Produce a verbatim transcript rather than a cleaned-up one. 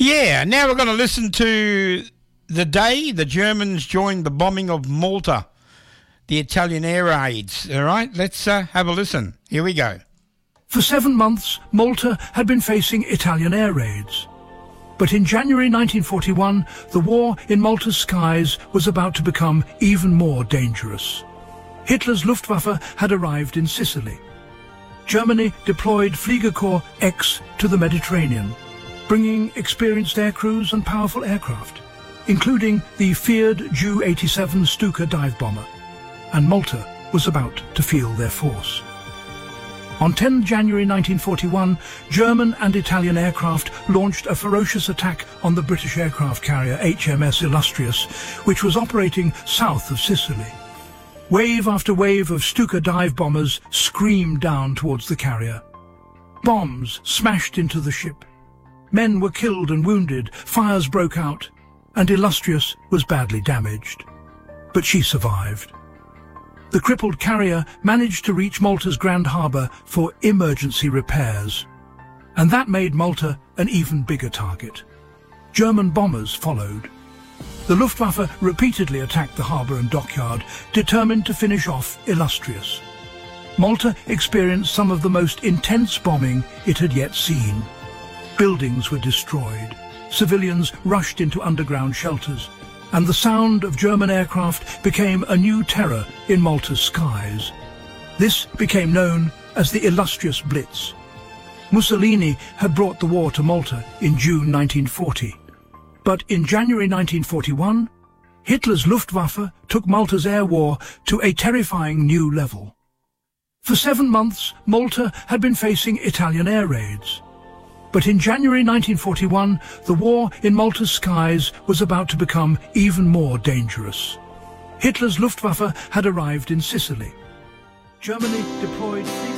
Yeah, now we're going to listen to the day the Germans joined the bombing of Malta, the Italian air raids. All right, let's uh, have a listen. Here we go. For seven months, Malta had been facing Italian air raids. But in January nineteen forty-one, the war in Malta's skies was about to become even more dangerous. Hitler's Luftwaffe had arrived in Sicily. Germany deployed Fliegerkorps X to the Mediterranean, bringing experienced air crews and powerful aircraft, including the feared Ju eighty-seven Stuka dive bomber, and Malta was about to feel their force. On the tenth of January nineteen forty-one, German and Italian aircraft launched a ferocious attack on the British aircraft carrier H M S Illustrious, which was operating south of Sicily. Wave after wave of Stuka dive bombers screamed down towards the carrier. Bombs smashed into the ship. Men were killed and wounded, fires broke out, and Illustrious was badly damaged. But she survived. The crippled carrier managed to reach Malta's Grand Harbour for emergency repairs, and that made Malta an even bigger target. German bombers followed. The Luftwaffe repeatedly attacked the harbour and dockyard, determined to finish off Illustrious. Malta experienced some of the most intense bombing it had yet seen. Buildings were destroyed, civilians rushed into underground shelters, and the sound of German aircraft became a new terror in Malta's skies. This became known as the Illustrious Blitz. Mussolini had brought the war to Malta in June nineteen forty. But in January nineteen forty-one, Hitler's Luftwaffe took Malta's air war to a terrifying new level. For seven months, Malta had been facing Italian air raids. But in January nineteen forty-one, the war in Malta's skies was about to become even more dangerous. Hitler's Luftwaffe had arrived in Sicily. Germany deployed